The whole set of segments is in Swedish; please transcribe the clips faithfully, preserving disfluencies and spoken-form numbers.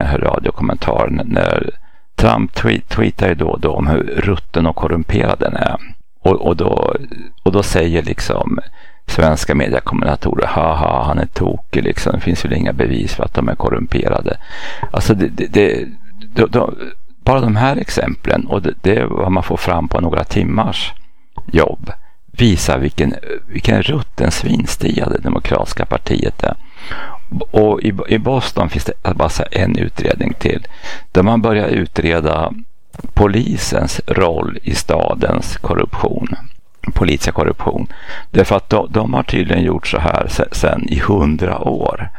här radiokommentaren när Trump tweet, tweetar ju då och då om hur rutten och korrumperad den är. Och, och, då, och då säger liksom svenska mediekommentatorer, haha, han är tokig liksom. Det finns väl inga bevis för att de är korrumperade. Alltså det, det, det, de, de, bara de här exemplen, och det, det är vad man får fram på några timmars jobb, visar vilken, vilken rutten svinstia det demokratiska partiet är. Och i, i Boston finns det bara en utredning till där man börjar utreda polisens roll i stadens korruption, politiska korruption. Därför att de, de har tydligen gjort så här sedan i hundra år.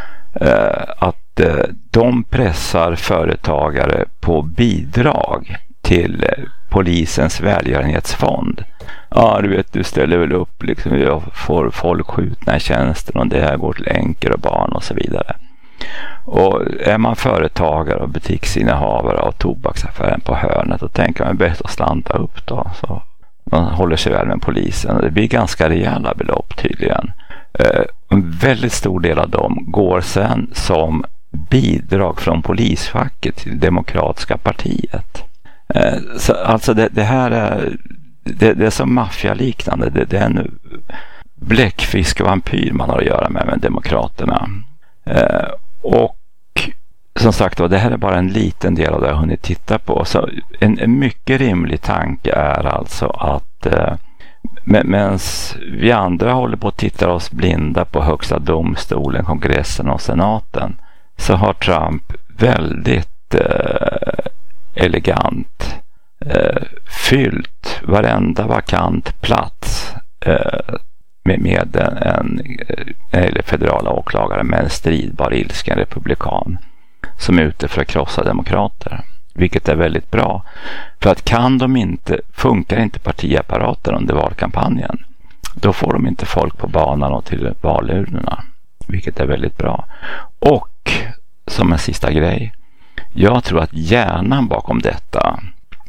Eh, att eh, de pressar företagare på bidrag till eh, polisens välgörenhetsfond. Ja, du vet, du ställer väl upp liksom, jag får folk skjutna i tjänsten och det här går till änkor och barn och så vidare. Och är man företagare och butiksinnehavare av tobaksaffären på hörnet, då tänker man bäst att slanta upp då. Så man håller sig väl med polisen. Och det blir ganska rejäla belopp tydligen. Eh, en väldigt stor del av dem går sen som bidrag från polisfacket till demokratiska partiet. Eh, så, alltså det, det här är det, det är som maffialiknande. Det, det är en bläckfiskvampyr man har att göra med med demokraterna. Eh, och som sagt då, det här är bara en liten del av det jag har hunnit titta på. Så en, en mycket rimlig tanke är alltså att eh, medan vi andra håller på att titta oss blinda på högsta domstolen, kongressen och senaten, så har Trump väldigt eh, elegant eh, fyllt varenda vakant plats eh, med, med en, en eller federala åklagare med en stridbar ilsken republikan som är ute för att krossa demokrater, vilket är väldigt bra. För att kan de inte, funkar inte partiapparaten under valkampanjen, då får de inte folk på banan och till valurnorna, vilket är väldigt bra. Och som en sista grej, jag tror att hjärnan bakom detta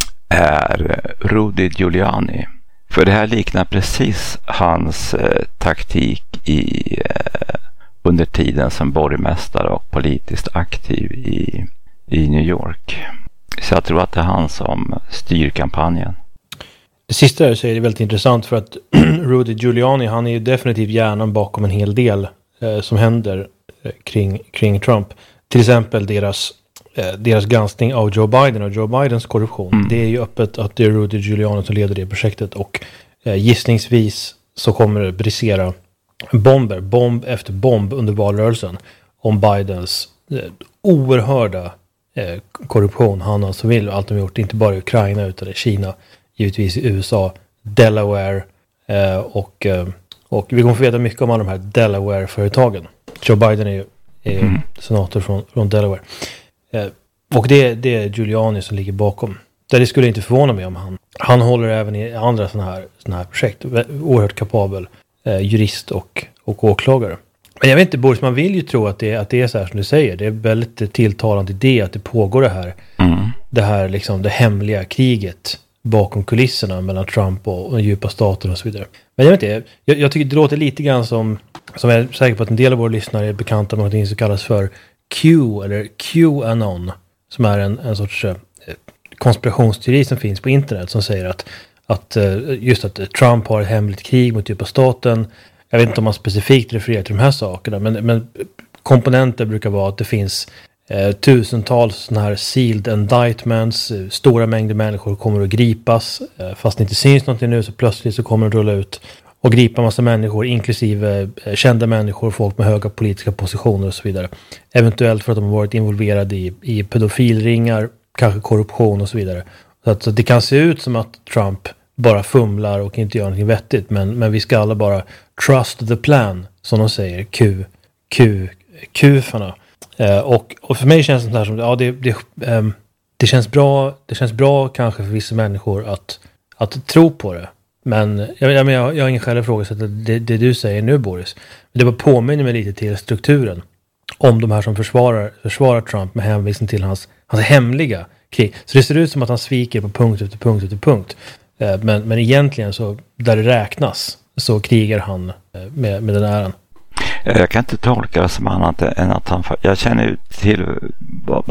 är Rudy Giuliani. För det här liknar precis hans eh, taktik i eh, under tiden som borgmästare och politiskt aktiv i, i New York. Så jag tror att det är han som styr kampanjen. Det sista jag säger är väldigt intressant för att Rudy Giuliani, han är ju definitivt hjärnan bakom en hel del eh, som händer eh, kring, kring Trump. Till exempel deras, eh, deras granskning av Joe Biden och Joe Bidens korruption. Mm. Det är ju öppet att det är Rudy Giuliani som leder det projektet och eh, gissningsvis så kommer det brisera bomber, bomb efter bomb under valrörelsen om Bidens eh, oerhörda eh, korruption. Han alltså vill allt de gjort, inte bara i Ukraina utan i Kina, givetvis i U S A, Delaware eh, och, eh, och vi kommer få veta mycket om alla de här Delaware-företagen. Joe Biden är ju är mm. senator från, från Delaware. Eh, och det, det är Giuliani som ligger bakom. Det skulle inte förvåna mig om han. Han håller även i andra sådana här, såna här projekt. Oerhört kapabel eh, jurist och, och åklagare. Men jag vet inte, Boris, man vill ju tro att det, att det är så här som du säger. Det är väldigt tilltalande idé att det pågår det här. Mm. Det här liksom det hemliga kriget bakom kulisserna mellan Trump och, och den djupa staten och så vidare. Men jag vet inte, jag, jag tycker det låter lite grann som, som jag är säker på att en del av våra lyssnare är bekanta med något som kallas för Q eller QAnon, som är en, en sorts eh, konspirationsteori som finns på internet som säger att, att eh, just att Trump har ett hemligt krig mot djupa staten. Jag vet inte om man specifikt refererar till de här sakerna, men, men komponenter brukar vara att det finns eh, tusentals sådana här sealed indictments, eh, stora mängder människor kommer att gripas, eh, fast det inte syns någonting nu så plötsligt så kommer det rulla ut och gripa massa människor, inklusive eh, kända människor, folk med höga politiska positioner och så vidare. Eventuellt för att de har varit involverade i, i pedofilringar, kanske korruption och så vidare. Så att så det kan se ut som att Trump bara fumlar och inte gör någonting vettigt, men, men vi ska alla bara trust the plan, som de säger, Q, Q, Q-farna. Eh, och, och för mig känns det här som, ja, det, det, eh, det känns bra, det känns bra kanske för vissa människor att, att tro på det. Men jag, jag, jag, jag har ingen skäl att ifrågasätta det, det du säger nu, Boris. Men det bara påminner mig lite till strukturen om de här som försvarar, försvarar Trump med hänvisning till hans, hans hemliga krig. Så det ser ut som att han sviker på punkt efter punkt efter punkt. Men, men egentligen så, där det räknas, så krigar han med, med den äran. Jag kan inte tolka det som annat än att han, jag känner till